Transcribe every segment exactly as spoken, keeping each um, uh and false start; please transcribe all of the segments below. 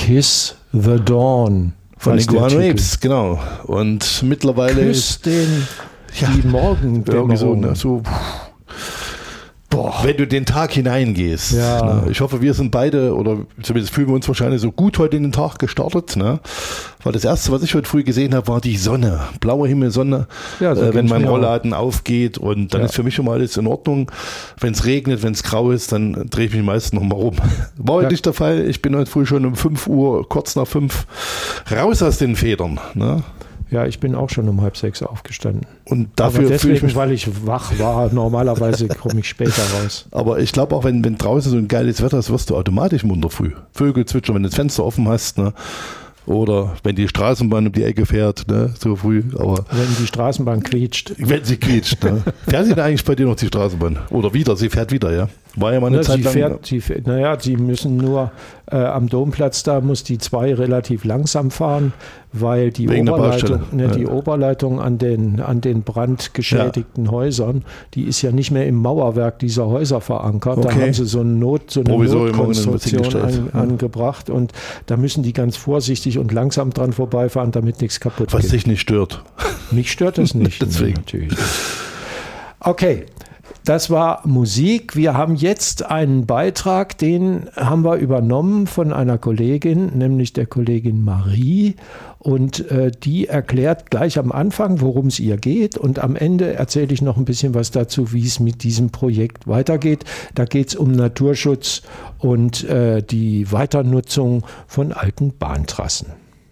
Kiss the Dawn. Von den Guano Apes, genau. Und mittlerweile Küss den ja, die Morgendämmerung. So, ne, so, boah. Wenn du den Tag hineingehst. Ja. Ne, ich hoffe, wir sind beide, oder zumindest fühlen wir uns wahrscheinlich so gut heute in den Tag gestartet. Ne? Weil das Erste, was ich heute früh gesehen habe, war die Sonne. Blauer Himmel, Sonne. Ja, so äh, wenn mein Rollladen auch aufgeht. Und dann ja. ist für mich schon mal alles in Ordnung. Wenn es regnet, wenn es grau ist, dann drehe ich mich meistens noch mal rum. War heute ja. nicht der Fall. Ich bin heute früh schon um fünf Uhr, kurz nach fünf, raus aus den Federn. Ne? Ja, ich bin auch schon um halb sechs aufgestanden. Und dafür deswegen, ich mich, weil ich wach war, normalerweise komme ich später raus. Aber ich glaube auch, wenn, wenn draußen so ein geiles Wetter ist, wirst du automatisch munter früh. Vögel zwitschern, wenn du das Fenster offen hast, ne? Oder wenn die Straßenbahn um die Ecke fährt, ne? So früh. Aber wenn die Straßenbahn quietscht. Wenn sie quietscht. Ne? Fährt sie denn eigentlich bei dir noch die Straßenbahn? Oder wieder? Sie fährt wieder, ja? War ja mal eine Na, Zeit sie lang. Fährt, sie fährt, naja, sie müssen nur äh, am Domplatz, da muss die zwei relativ langsam fahren, weil die Wegen Oberleitung, ne, ja. die Oberleitung an den, an den brandgeschädigten ja. Häusern, die ist ja nicht mehr im Mauerwerk dieser Häuser verankert. Okay. Da haben sie so eine, Not, so eine Notkonstruktion an, ja. angebracht und da müssen die ganz vorsichtig und langsam dran vorbeifahren, damit nichts kaputt Was geht. Was dich nicht stört. Mich stört das nicht. Deswegen. Nee, natürlich nicht. Okay. Das war Musik. Wir haben jetzt einen Beitrag, den haben wir übernommen von einer Kollegin, nämlich der Kollegin Marie. Und äh, die erklärt gleich am Anfang, worum es ihr geht. Und am Ende erzähle ich noch ein bisschen was dazu, wie es mit diesem Projekt weitergeht. Da geht es um Naturschutz und äh, die Weiternutzung von alten Bahntrassen.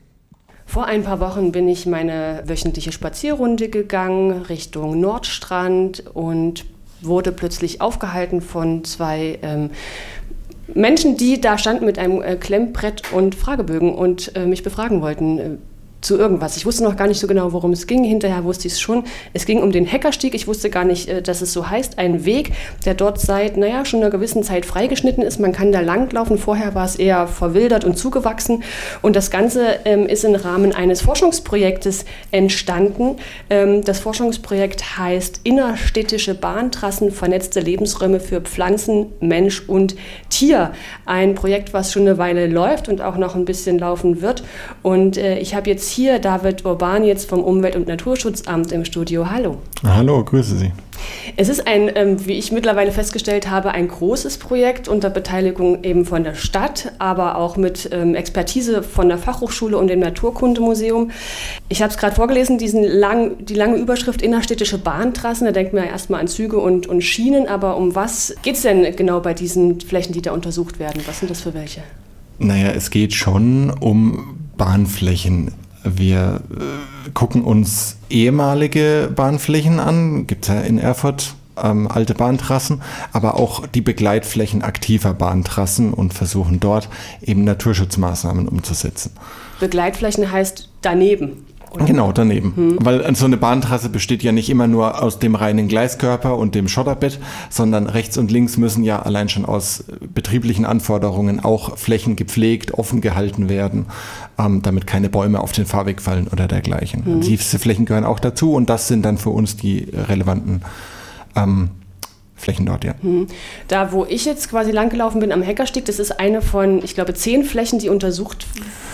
Vor ein paar Wochen bin ich meine wöchentliche Spazierrunde gegangen Richtung Nordstrand und wurde plötzlich aufgehalten von zwei ähm, Menschen, die da standen mit einem äh, Klemmbrett und Fragebögen und äh, mich befragen wollten äh, zu irgendwas. Ich wusste noch gar nicht so genau, worum es ging. Hinterher wusste ich es schon. Es ging um den Heckerstieg. Ich wusste gar nicht, äh, dass es so heißt. Ein Weg, der dort seit, naja, schon einer gewissen Zeit freigeschnitten ist. Man kann da langlaufen. Vorher war es eher verwildert und zugewachsen. Und das Ganze ähm, ist im Rahmen eines Forschungsprojektes entstanden. Ähm, das Forschungsprojekt heißt Innerstädtische Bahntrassen, vernetzte Lebensräume für Pflanzen, Mensch und Tier. Ein Projekt, was schon eine Weile läuft und auch noch ein bisschen laufen wird. Und äh, ich habe jetzt hier David Urban jetzt vom Umwelt- und Naturschutzamt im Studio. Hallo. Hallo, grüße Sie. Es ist ein, ähm, wie ich mittlerweile festgestellt habe, ein großes Projekt unter Beteiligung eben von der Stadt, aber auch mit ähm, Expertise von der Fachhochschule und dem Naturkundemuseum. Ich habe es gerade vorgelesen, diesen lang, die lange Überschrift Innerstädtische Bahntrassen. Da denkt man ja erstmal an Züge und, und Schienen, aber um was geht es denn genau bei diesen Flächen, die da untersucht werden? Was sind das für welche? Naja, es geht schon um Bahnflächen. Wir äh, gucken uns ehemalige Bahnflächen an, gibt es ja in Erfurt ähm, alte Bahntrassen, aber auch die Begleitflächen aktiver Bahntrassen und versuchen dort eben Naturschutzmaßnahmen umzusetzen. Begleitflächen heißt daneben? Oder? Genau, daneben. Hm. Weil so eine Bahntrasse besteht ja nicht immer nur aus dem reinen Gleiskörper und dem Schotterbett, sondern rechts und links müssen ja allein schon aus betrieblichen Anforderungen auch Flächen gepflegt, offen gehalten werden, ähm, damit keine Bäume auf den Fahrweg fallen oder dergleichen. Hm. Diese Flächen gehören auch dazu und das sind dann für uns die relevanten ähm, Flächen dort, ja. Hm. Da, wo ich jetzt quasi langgelaufen bin am Heckerstieg, das ist eine von, ich glaube, zehn Flächen, die untersucht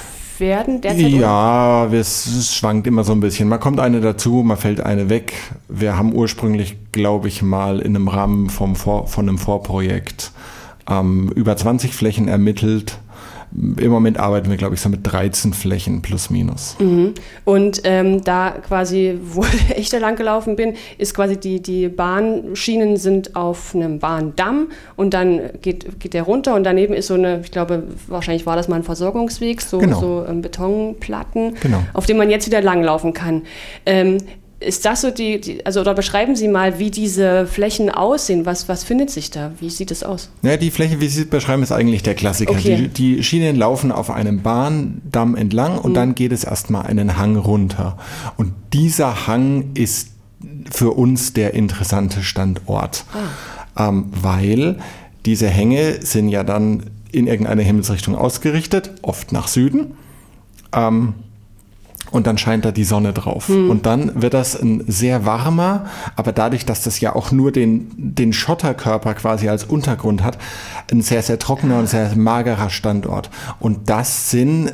werden derzeit? Ja, es, es schwankt immer so ein bisschen. Man kommt eine dazu, man fällt eine weg. Wir haben ursprünglich, glaube ich, mal in einem Rahmen vom Vor, von einem Vorprojekt ähm, über zwanzig Flächen ermittelt. Im Moment arbeiten wir, glaube ich, so mit dreizehn Flächen plus minus. Mhm. Und ähm, da quasi, wo ich da lang gelaufen bin, ist quasi die, die Bahnschienen sind auf einem Bahndamm und dann geht, geht der runter und daneben ist so eine, ich glaube, wahrscheinlich war das mal ein Versorgungsweg, so, genau. so ähm, Betonplatten, genau. auf denen man jetzt wieder langlaufen kann. Ähm, Ist das so die, die, also oder beschreiben Sie mal, wie diese Flächen aussehen? Was, was findet sich da? Wie sieht es aus? Ja, die Fläche, wie Sie es beschreiben, ist eigentlich der Klassiker. Okay. Die, die Schienen laufen auf einem Bahndamm entlang und mhm. dann geht es erstmal einen Hang runter. Und dieser Hang ist für uns der interessante Standort, ah. ähm, weil diese Hänge sind ja dann in irgendeine Himmelsrichtung ausgerichtet, oft nach Süden. Ähm, und dann scheint da die Sonne drauf. Hm. Und dann wird das ein sehr warmer, aber dadurch, dass das ja auch nur den, den Schotterkörper quasi als Untergrund hat, ein sehr, sehr trockener und sehr magerer Standort. Und das sind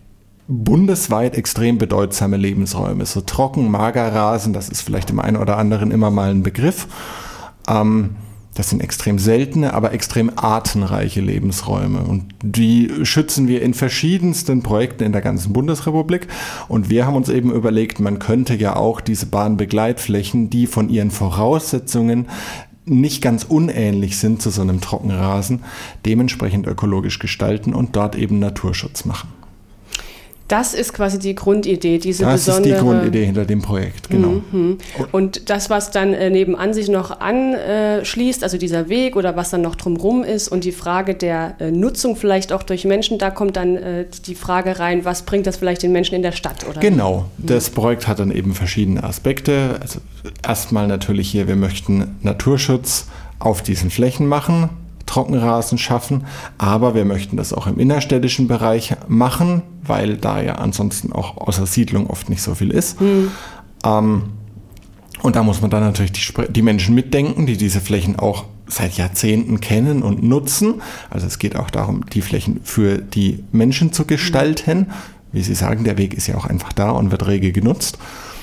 bundesweit extrem bedeutsame Lebensräume. So trocken, mager Rasen, das ist vielleicht dem einen oder anderen immer mal ein Begriff. Ähm, Das sind extrem seltene, aber extrem artenreiche Lebensräume. Und die schützen wir in verschiedensten Projekten in der ganzen Bundesrepublik. Und wir haben uns eben überlegt, man könnte ja auch diese Bahnbegleitflächen, die von ihren Voraussetzungen nicht ganz unähnlich sind zu so einem Trockenrasen, dementsprechend ökologisch gestalten und dort eben Naturschutz machen. Das ist quasi die Grundidee, diese das besondere... Das ist die Grundidee hinter dem Projekt, genau. Mhm. Und das, was dann äh, nebenan sich noch anschließt, also dieser Weg oder was dann noch drumherum ist und die Frage der äh, Nutzung vielleicht auch durch Menschen, da kommt dann äh, die Frage rein, was bringt das vielleicht den Menschen in der Stadt? Oder? Genau, das Projekt hat dann eben verschiedene Aspekte. Also erstmal natürlich hier, wir möchten Naturschutz auf diesen Flächen machen, Trockenrasen schaffen, aber wir möchten das auch im innerstädtischen Bereich machen, weil da ja ansonsten auch außer Siedlung oft nicht so viel ist. Mhm. Ähm, und da muss man dann natürlich die, die Menschen mitdenken, die diese Flächen auch seit Jahrzehnten kennen und nutzen. Also es geht auch darum, die Flächen für die Menschen zu gestalten. Mhm. Wie Sie sagen, der Weg ist ja auch einfach da und wird rege genutzt.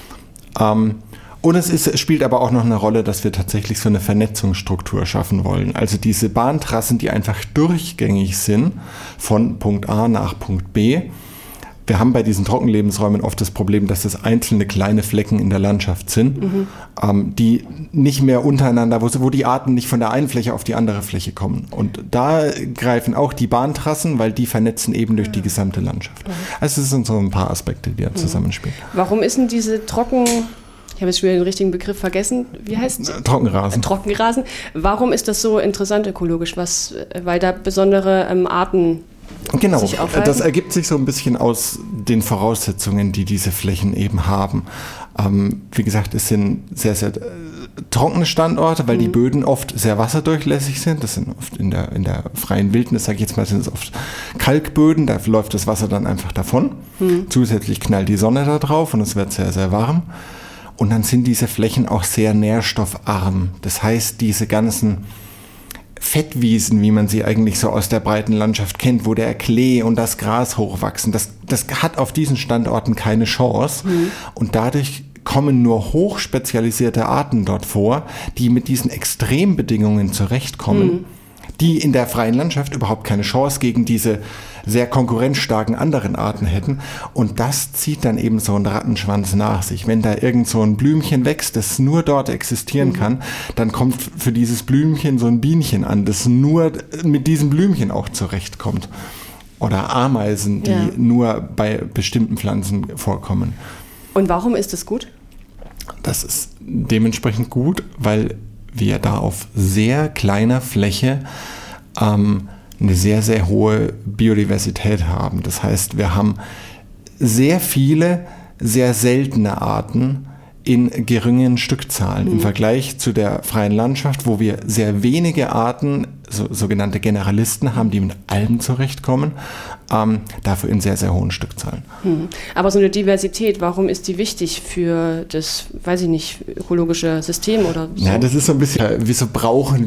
Ähm, Und es, ist, es spielt aber auch noch eine Rolle, dass wir tatsächlich so eine Vernetzungsstruktur schaffen wollen. Also diese Bahntrassen, die einfach durchgängig sind von Punkt A nach Punkt B. Wir haben bei diesen Trockenlebensräumen oft das Problem, dass das einzelne kleine Flecken in der Landschaft sind, mhm. ähm, die nicht mehr untereinander, wo, wo die Arten nicht von der einen Fläche auf die andere Fläche kommen. Und da greifen auch die Bahntrassen, weil die vernetzen eben durch die gesamte Landschaft. Mhm. Also es sind so ein paar Aspekte, die da zusammenspielen. Warum ist denn diese Trocken... Ich habe jetzt schon wieder den richtigen Begriff vergessen. Wie heißt es? Trockenrasen. Trockenrasen. Warum ist das so interessant ökologisch? Was, weil da besondere ähm, Arten genau, sich aufhalten? Das ergibt sich so ein bisschen aus den Voraussetzungen, die diese Flächen eben haben. Ähm, wie gesagt, es sind sehr, sehr äh, trockene Standorte, weil mhm. die Böden oft sehr wasserdurchlässig sind. Das sind oft in der, in der freien Wildnis, sage ich jetzt mal, sind es oft Kalkböden. Da läuft das Wasser dann einfach davon. Mhm. Zusätzlich knallt die Sonne da drauf und es wird sehr, sehr warm. Und dann sind diese Flächen auch sehr nährstoffarm. Das heißt, diese ganzen Fettwiesen, wie man sie eigentlich so aus der breiten Landschaft kennt, wo der Klee und das Gras hochwachsen, das, das hat auf diesen Standorten keine Chance. Mhm. Und dadurch kommen nur hochspezialisierte Arten dort vor, die mit diesen Extrembedingungen zurechtkommen, mhm. die in der freien Landschaft überhaupt keine Chance gegen diese sehr konkurrenzstarken anderen Arten hätten. Und das zieht dann eben so einen Rattenschwanz nach sich. Wenn da irgend so ein Blümchen wächst, das nur dort existieren mhm. kann, dann kommt für dieses Blümchen so ein Bienchen an, das nur mit diesem Blümchen auch zurechtkommt. Oder Ameisen, die ja. nur bei bestimmten Pflanzen vorkommen. Und warum ist das gut? Das ist dementsprechend gut, weil wir da auf sehr kleiner Fläche ähm, eine sehr, sehr hohe Biodiversität haben. Das heißt, wir haben sehr viele, sehr seltene Arten in geringen Stückzahlen mhm. im Vergleich zu der freien Landschaft, wo wir sehr wenige Arten, so, sogenannte Generalisten haben, die mit allem zurechtkommen, ähm, dafür in sehr, sehr hohen Stückzahlen. Mhm. Aber so eine Diversität, warum ist die wichtig für das, weiß ich nicht, ökologische System oder so? Ja, das ist so ein bisschen, wieso brauchen